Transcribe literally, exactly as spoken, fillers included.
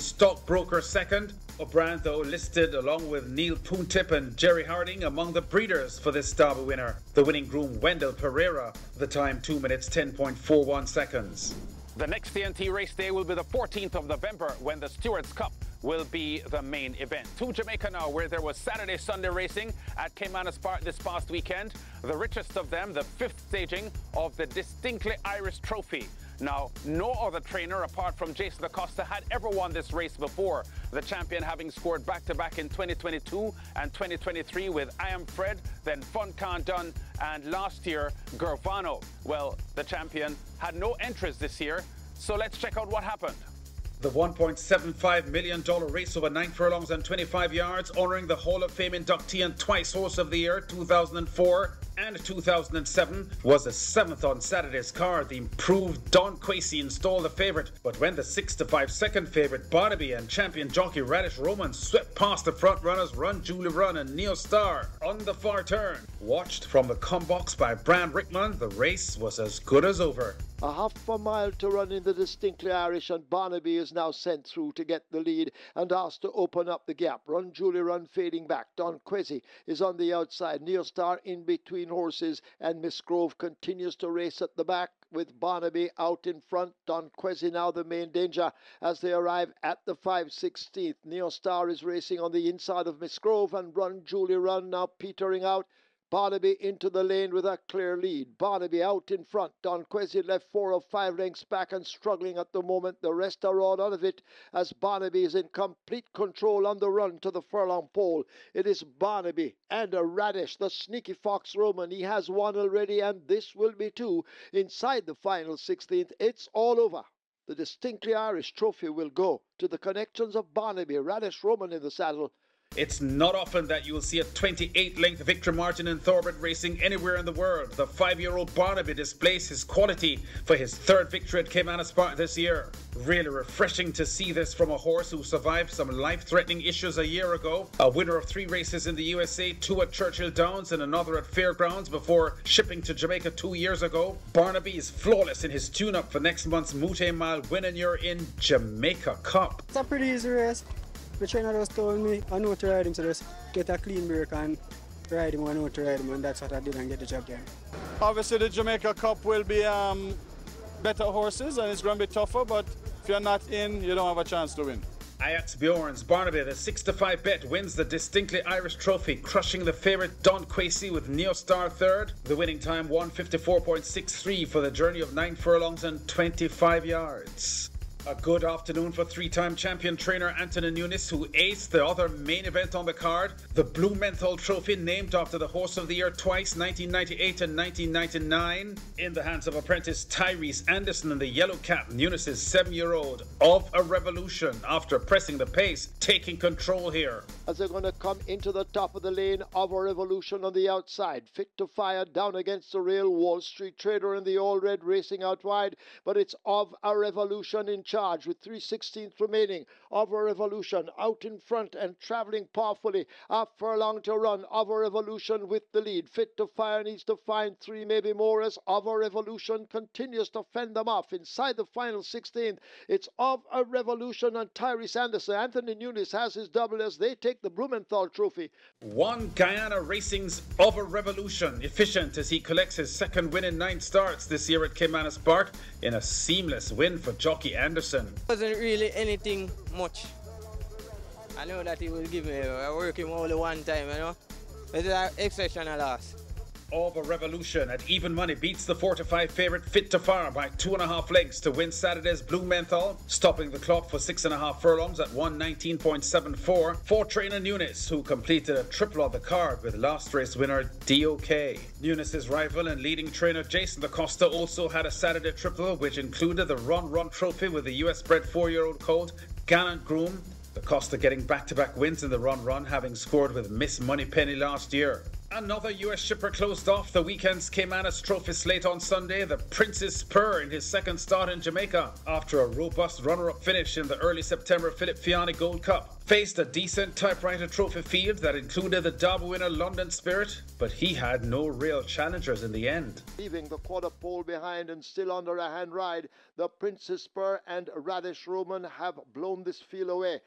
Stockbroker second. O'Brien, though, listed along with Neil Poontip and Jerry Harding among the breeders for this Derby winner. The winning groom, Wendell Pereira, the time two minutes ten point four one seconds. The next T N T race day will be the fourteenth of November when the Stewards Cup will be the main event. To Jamaica now, where there was Saturday, Sunday racing at Caymanas Park this past weekend. The richest of them, the fifth staging of the Distinctly Irish Trophy. Now, no other trainer apart from Jason Acosta had ever won this race before. The champion having scored back-to-back in twenty twenty-two and twenty twenty-three with I Am Fred, then Fun Can't Done, and last year, Gervano. Well, the champion had no entries this year, so let's check out what happened. The one point seven five million dollars race over nine furlongs and twenty-five yards, honouring the Hall of Fame inductee and twice Horse of the Year, two thousand four and two thousand seven, was the seventh on Saturday's card. The improved Don Quasey installed the favourite, but when the six to five second favourite Barnaby and champion jockey Radish Roman swept past the front runners Run Julie Run and Neo Star on the far turn, watched from the com box by Bram Rickman, the race was as good as over. A half a mile to run in the Distinctly Irish, and Barnaby is now sent through to get the lead and asked to open up the gap. Run Julie Run fading back. Don Quasey is on the outside. Neo Star in between horses, and Miss Grove continues to race at the back with Barnaby out in front. Don Quasey now the main danger as they arrive at the five sixteenth. Neo Star is racing on the inside of Miss Grove, and Run Julie Run now petering out. Barnaby into the lane with a clear lead. Barnaby out in front. Don Quasey left four or five lengths back and struggling at the moment. The rest are all out of it as Barnaby is in complete control on the run to the furlong pole. It is Barnaby and a Radish, the sneaky Fox Roman. He has one already, and this will be two inside the final sixteenth. It's all over. The Distinctly Irish Trophy will go to the connections of Barnaby. Radish Roman in the saddle. It's not often that you will see a twenty-eight length victory margin in thoroughbred racing anywhere in the world. The five-year-old Barnaby displays his quality for his third victory at Caymanas Park this year. Really refreshing to see this from a horse who survived some life-threatening issues a year ago. A winner of three races in the U S A, two at Churchill Downs and another at Fairgrounds before shipping to Jamaica two years ago. Barnaby is flawless in his tune-up for next month's Moute Mile Win and You're in Jamaica Cup. It's a pretty easy race. The trainer just told me I know to ride him, so just get a clean break and ride him. I know to ride him, and that's what I did and get the job done. Obviously the Jamaica Cup will be um, better horses and it's going to be tougher, but if you're not in, you don't have a chance to win. Ajax Bjorn's Barnaby, the six to five bet, wins the Distinctly Irish Trophy, crushing the favourite Don Quasey with Neo Star third. The winning time one fifty-four point six three for the journey of nine furlongs and twenty-five yards. A good afternoon for three-time champion trainer Anthony Nunes, who aced the other main event on the card, the Blue Menthol Trophy, named after the Horse of the Year twice, nineteen ninety-eight and nineteen ninety-nine. In the hands of apprentice Tyrese Anderson and the yellow cap, Nunes' seven-year-old Of a Revolution, after pressing the pace, taking control here. As they're going to come into the top of the lane, Of a Revolution on the outside, fit to fire down against the rail. Wall Street Trader in the all red racing out wide, but it's Of a Revolution in charge with three sixteenths remaining. Of a Revolution out in front and travelling powerfully. A furlong to run. Of a Revolution with the lead. Fit to fire needs to find three, maybe more, as Of a Revolution continues to fend them off inside the final sixteenth. It's Of a Revolution and Tyrese Anderson. Anthony Nunes has his double as they take the Blumenthal Trophy. One Guyana Racing's Of a Revolution, efficient as he collects his second win in nine starts this year at Caymanas Park in a seamless win for jockey Anderson. Wasn't really anything much. I know that he will give me. I work him only one time, you know. It's an exceptional loss. Of a Revolution at even money beats the four to five favourite Fit to Fire by two and a half lengths to win Saturday's Blue Menthol, stopping the clock for six and a half furlongs at one nineteen point seven four for trainer Nunes, who completed a triple on the card with last race winner D O K. Nunes' rival and leading trainer Jason Acosta also had a Saturday triple, which included the Run Run Trophy with the U S-bred four-year-old colt Gallant Groom. Acosta getting back-to-back wins in the Run Run, having scored with Miss Moneypenny last year. Another U S shipper closed off the weekend's Caymanas Trophy slate on Sunday, the Princess Spur in his second start in Jamaica after a robust runner-up finish in the early September Philip Fiani Gold Cup. Faced a decent typewriter trophy field that included the Derby winner London Spirit, but he had no real challengers in the end. Leaving the quarter pole behind and still under a hand ride, the Princess Spur and Radish Roman have blown this field away.